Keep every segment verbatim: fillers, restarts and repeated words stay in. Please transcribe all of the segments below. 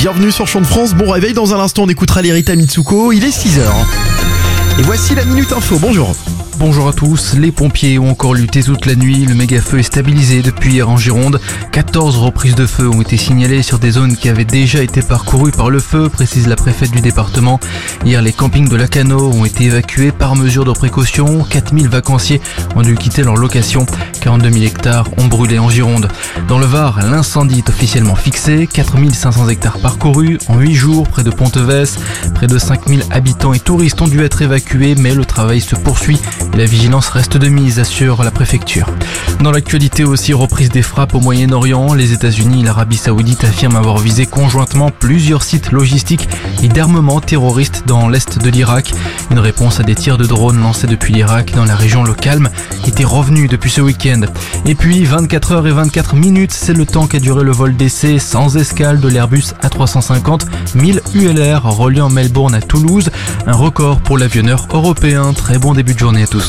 Bienvenue sur Chant de France, bon réveil. Dans un instant on écoutera les Rita Mitsuko, il est six heures. Et voici la Minute Info, bonjour. Bonjour à tous, les pompiers ont encore lutté toute la nuit, le méga-feu est stabilisé depuis hier en Gironde. quatorze reprises de feu ont été signalées sur des zones qui avaient déjà été parcourues par le feu, précise la préfète du département. Hier, les campings de Lacanau ont été évacués par mesure de précaution. quatre mille vacanciers ont dû quitter leur location. quarante-deux mille hectares ont brûlé en Gironde. Dans le Var, l'incendie est officiellement fixé. quatre mille cinq cents hectares parcourus en huit jours près de Pontevès. Près de cinq mille habitants et touristes ont dû être évacués, mais le travail se poursuit. Et la vigilance reste de mise, assure la préfecture. Dans l'actualité aussi, reprise des frappes au Moyen-Orient. Les États-Unis et l'Arabie Saoudite affirment avoir visé conjointement plusieurs sites logistiques et d'armement terroristes dans l'est de l'Irak. Une réponse à des tirs de drones lancés depuis l'Irak dans la région Le Calme était revenue depuis ce week-end. Et puis vingt-quatre heures et vingt-quatre minutes, c'est le temps qu'a duré le vol d'essai sans escale de l'Airbus A trois cent cinquante mille U L R reliant Melbourne à Toulouse. Un record pour l'avionneur européen. Très bon début de journée à tous.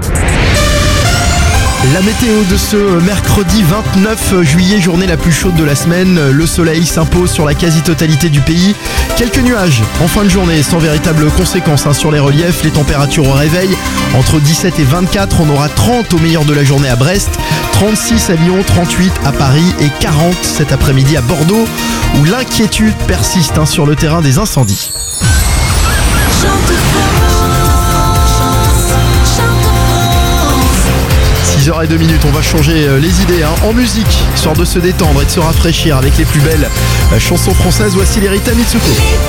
La météo de ce mercredi vingt-neuf juillet, journée la plus chaude de la semaine. Le soleil s'impose sur la quasi-totalité du pays. Quelques nuages en fin de journée sans véritable conséquence hein, sur les reliefs. Les températures au réveil entre dix-sept et vingt-quatre. On aura trente au meilleur de la journée à Brest, trente-six à Lyon, trente-huit à Paris et quarante cet après-midi à Bordeaux où l'inquiétude persiste hein, sur le terrain des incendies. six heures zéro deux minutes, on va changer les idées hein, en musique, histoire de se détendre et de se rafraîchir avec les plus belles chansons françaises. Voici les Rita Mitsuko.